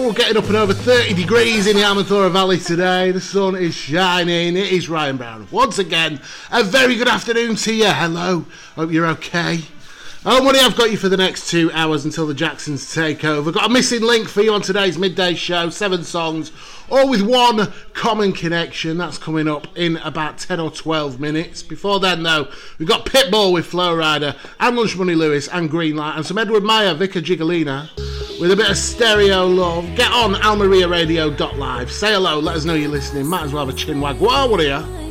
Oh, getting up and over 30 degrees in the Amanthora Valley today. The sun is shining. It is Ryan Brown. Once again, a very good afternoon to you. Hello. Hope you're okay. Oh, buddy, I've got you for the next 2 hours until the Jacksons take over. Got a missing link for you on today's midday show. 7 songs, all with one common connection. That's coming up in about 10 or 12 minutes. Before then, though, we've got Pitbull with Flow Rider, and Lunch Money Lewis, and Greenlight, and some Edward Meyer, Vicar Gigolina, with a bit of stereo love. Get on almariaradio.live. Say hello, let us know you're listening. Might as well have a chin wag. What are you?